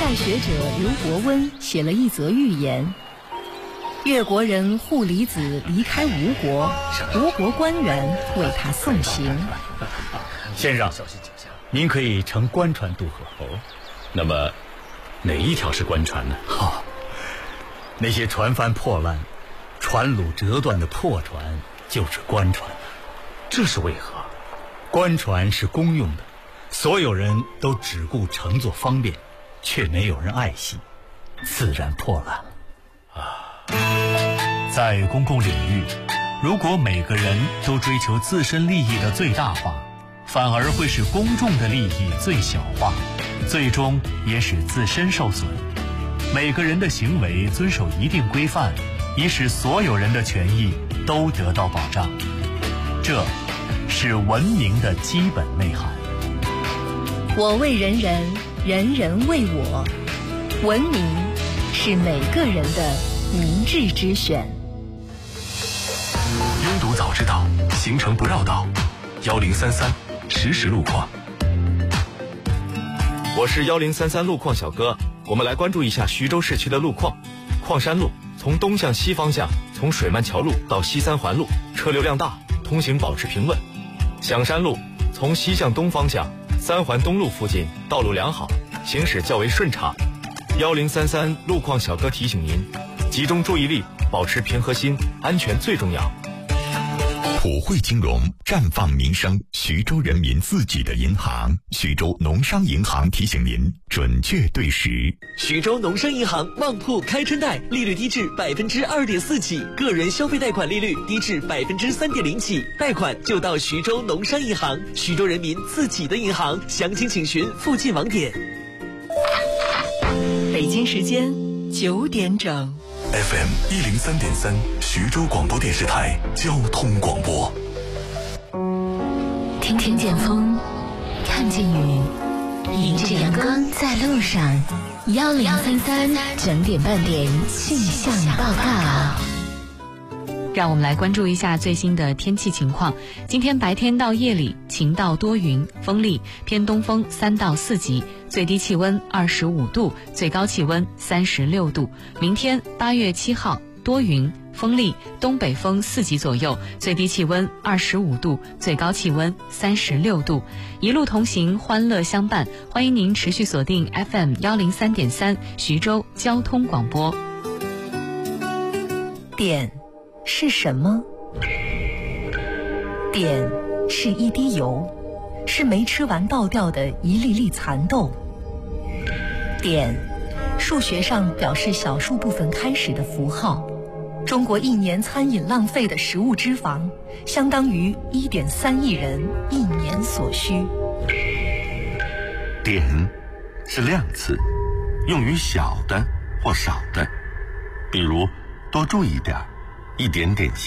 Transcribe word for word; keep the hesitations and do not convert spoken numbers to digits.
代学者刘伯温写了一则寓言：越国人护离子离开吴国，吴国官员为他送行。 先生，您可以乘官船渡河。 哦，那么哪一条是官船呢？ 哦，那些船帆破烂、船橹折断的破船就是官船。 这是为何？ 官船是公用的，所有人都只顾乘坐方便，却没有人爱惜，自然破烂了。 啊， 在公共领域，如果每个人都追求自身利益的最大化，反而会使公众的利益最小化，最终也使自身受损。每个人的行为遵守一定规范，以使所有人的权益都得到保障。这是文明的基本内涵。 我为人人，人人为我。文明是每个人的明智之选。 拥堵早知道，行程不绕道。幺零三三实时路况。 我是幺零三三路况小哥，我们来关注一下徐州市区的路况。矿山路从东向西方向，从水漫桥路到西三环路，车流量大，通行保持平稳。响山路从西向东方向，三环东路附近道路良好，行驶较为顺畅。幺零三三路况小哥提醒您，集中注意力，保持平和心，安全最重要。 普惠金融绽放民生，徐州人民自己的银行。徐州农商银行提醒您准确对时。 徐州农商银行旺铺开春贷，利率低至百分之二点四起，个人消费贷款利率低至百分之三点零起，贷款就到徐州农商银行，徐州人民自己的银行。详情请询附近网点。 北京时间九点整。 F M 一零三点三，徐州广播电视台交通广播。 听听见风，看见雨，迎着阳光在路上。幺零三三整点半点气象报告。 让我们来关注一下最新的天气情况。今天白天到夜里晴到多云，风力偏东风三到四级，最低气温二十五度，最高气温三十六度。明天八月七号多云，风力东北风四级左右，最低气温二十五度，最高气温三十六度。一路同行，欢乐相伴，欢迎您持续锁定 F M 幺零三点三徐州交通广播。 碘是什么？碘是一滴油，是没吃完倒掉的一粒粒蚕豆。碘，数学上表示小数部分开始的符号。中国一年餐饮浪费的食物脂肪，相当于 一点三亿人一年所需。 碘是量词，用于小的或少的，比如多注意点，一点点